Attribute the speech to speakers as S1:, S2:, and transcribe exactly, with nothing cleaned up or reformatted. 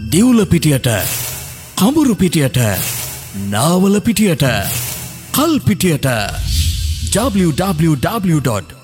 S1: දිවුල පිටියට, කඹුරු පිටියට, නාවල පිටියට, කල් පිටියට w w w dot